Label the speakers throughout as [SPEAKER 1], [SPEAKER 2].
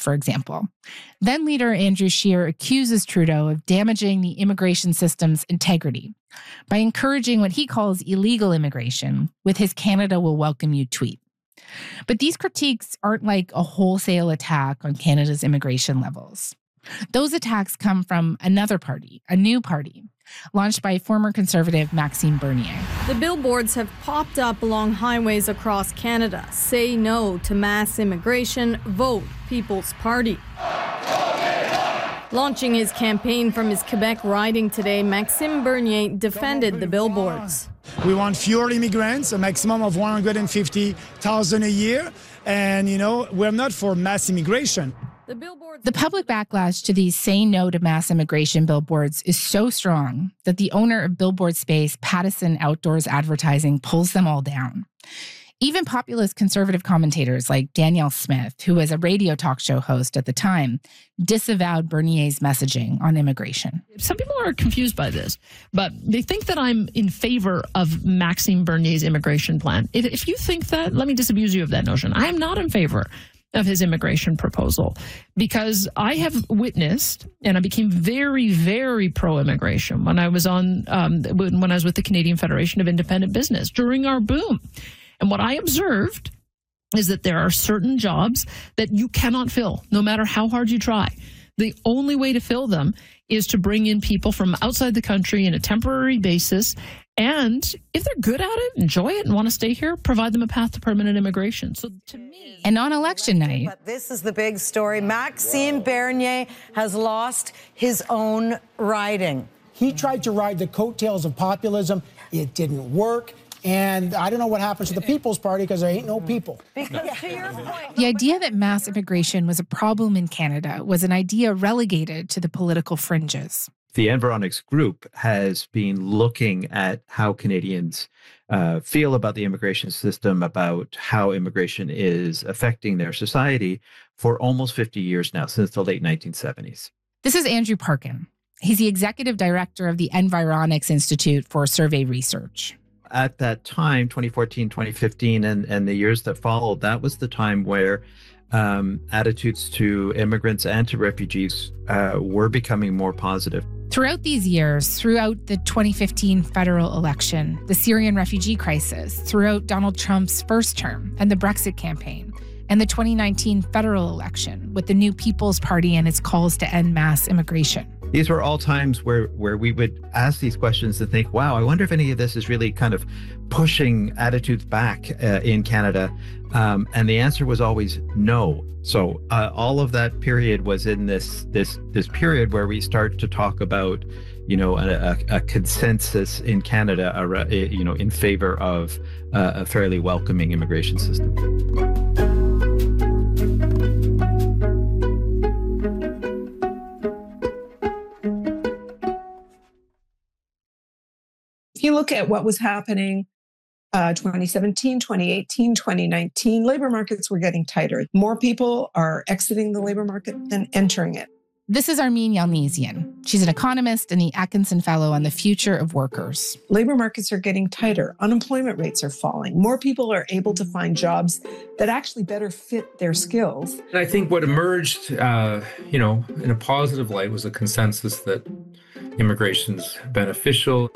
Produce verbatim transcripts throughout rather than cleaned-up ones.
[SPEAKER 1] for example. Then leader Andrew Scheer accuses Trudeau of damaging the immigration system's integrity by encouraging what he calls illegal immigration with his Canada will welcome you tweet. But these critiques aren't like a wholesale attack on Canada's immigration levels. Those attacks come from another party, a new party, launched by former Conservative Maxime Bernier.
[SPEAKER 2] The billboards have popped up along highways across Canada. Say no to mass immigration, vote People's Party. Launching his campaign from his Quebec riding today, Maxime Bernier defended the billboards.
[SPEAKER 3] We want fewer immigrants, a maximum of one hundred fifty thousand a year. And, you know, we're not for mass immigration.
[SPEAKER 2] The, billboards-
[SPEAKER 1] the public backlash to these say no to mass immigration billboards is so strong that the owner of billboard space, Pattison Outdoors Advertising, pulls them all down. Even populist conservative commentators like Danielle Smith, who was a radio talk show host at the time, disavowed Bernier's messaging on immigration.
[SPEAKER 4] Some people are confused by this, but they think that I'm in favor of Maxime Bernier's immigration plan. If, if you think that, let me disabuse you of that notion. I am not in favor of his immigration proposal because I have witnessed, and I became very, very pro-immigration when I was on, um, when I was with the Canadian Federation of Independent Business during our boom. And what I observed is that there are certain jobs that you cannot fill, no matter how hard you try. The only way to fill them is to bring in people from outside the country on a temporary basis. And if they're good at it, enjoy it, and want to stay here, provide them a path to permanent immigration. So to me...
[SPEAKER 1] And on election night...
[SPEAKER 5] But this is the big story. Maxime Bernier has lost his own riding.
[SPEAKER 6] He tried to ride the coattails of populism. It didn't work. And I don't know what happens to the People's Party because there ain't no people.
[SPEAKER 5] Because to your point,
[SPEAKER 1] the idea that mass immigration was a problem in Canada was an idea relegated to the political fringes.
[SPEAKER 7] The Environics Group has been looking at how Canadians uh, feel about the immigration system, about how immigration is affecting their society for almost fifty years now, since the late nineteen seventies.
[SPEAKER 1] This is Andrew Parkin. He's the executive director of the Environics Institute for Survey Research.
[SPEAKER 7] At that time, twenty fourteen, twenty fifteen, and, and the years that followed, that was the time where um, attitudes to immigrants and to refugees uh, were becoming more positive.
[SPEAKER 1] Throughout these years, throughout the twenty fifteen federal election, the Syrian refugee crisis, throughout Donald Trump's first term and the Brexit campaign, and the twenty nineteen federal election with the new People's Party and its calls to end mass immigration.
[SPEAKER 7] These were all times where, where we would ask these questions and think, wow, I wonder if any of this is really kind of pushing attitudes back uh, in Canada. Um, and the answer was always no. So uh, all of that period was in this this this period where we start to talk about, you know, a, a, a consensus in Canada, uh, you know, in favor of uh, a fairly welcoming immigration system.
[SPEAKER 8] If you look at what was happening uh, twenty seventeen, twenty eighteen, twenty nineteen, labor markets were getting tighter. More people are exiting the labor market than entering it.
[SPEAKER 1] This is Armine Yalnizyan. She's an economist and the Atkinson Fellow on the Future of Workers.
[SPEAKER 8] Labor markets are getting tighter. Unemployment rates are falling. More people are able to find jobs that actually better fit their skills.
[SPEAKER 9] And I think what emerged, uh, you know, in a positive light was a consensus that immigration's beneficial.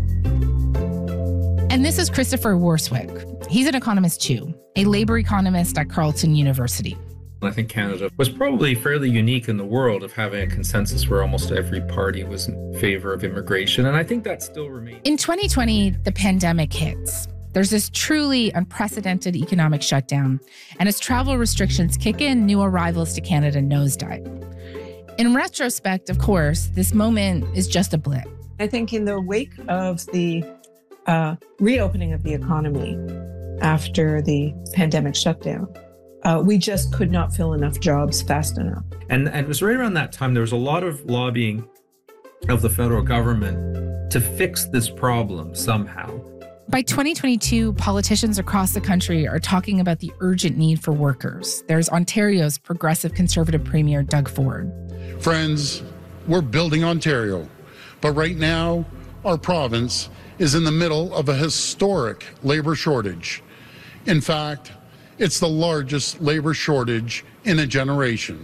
[SPEAKER 1] And this is Christopher Warswick. He's an economist too, a labor economist at Carleton University.
[SPEAKER 9] I think Canada was probably fairly unique in the world of having a consensus where almost every party was in favor of immigration. And I think that still remains.
[SPEAKER 1] In twenty twenty, the pandemic hits. There's this truly unprecedented economic shutdown. And as travel restrictions kick in, new arrivals to Canada nosedive. In retrospect, of course, this moment is just a blip.
[SPEAKER 8] I think in the wake of the uh, reopening of the economy after the pandemic shutdown, uh, we just could not fill enough jobs fast enough.
[SPEAKER 9] And, and it was right around that time, there was a lot of lobbying of the federal government to fix this problem somehow.
[SPEAKER 1] By twenty twenty-two, politicians across the country are talking about the urgent need for workers. There's Ontario's progressive conservative premier, Doug Ford.
[SPEAKER 10] Friends, we're building Ontario, but right now, our province is in the middle of a historic labor shortage. In fact, it's the largest labor shortage in a generation.